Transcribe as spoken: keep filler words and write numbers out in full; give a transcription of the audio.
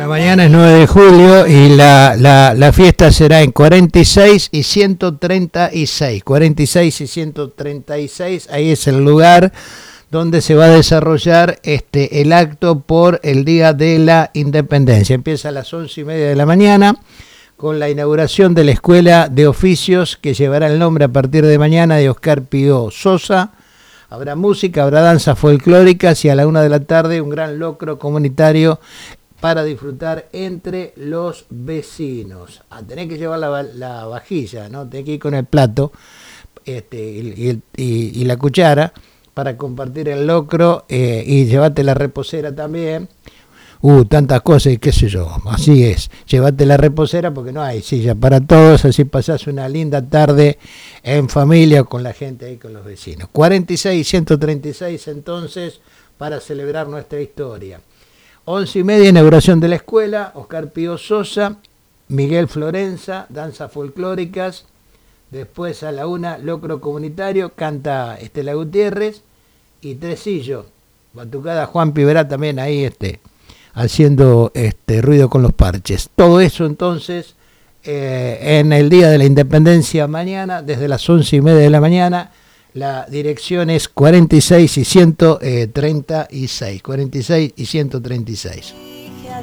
Bueno, mañana es nueve de julio y la, la, la fiesta será en cuarenta y seis y ciento treinta y seis. cuarenta y seis y ciento treinta y seis, ahí es el lugar donde se va a desarrollar este el acto por el Día de la Independencia. Empieza a las once y media de la mañana con la inauguración de la Escuela de Oficios, que llevará el nombre a partir de mañana de Oscar Pío Sosa. Habrá música, habrá danzas folclóricas y a la una de la tarde un gran locro comunitario para disfrutar entre los vecinos. Ah, tenés que llevar la, la vajilla, ¿no? Tenés que ir con el plato este, y, y, y la cuchara para compartir el locro eh, y llevarte la reposera también. Uh, tantas cosas y qué sé yo, así es. Llévate la reposera porque no hay silla para todos, así pasás una linda tarde en familia con la gente ahí, con los vecinos. cuarenta y seis y ciento treinta y seis entonces para celebrar nuestra historia. Once y media, inauguración de la escuela, Oscar Pío Sosa, Miguel Florenza, danzas folclóricas. Después a la una, locro comunitario, canta Estela Gutiérrez y Tresillo, batucada Juan Piberá también ahí este, haciendo este ruido con los parches. Todo eso entonces eh, en el Día de la Independencia mañana, desde las once y media de la mañana. La dirección es cuarenta y seis y ciento treinta y seis. cuarenta y seis y ciento treinta y seis.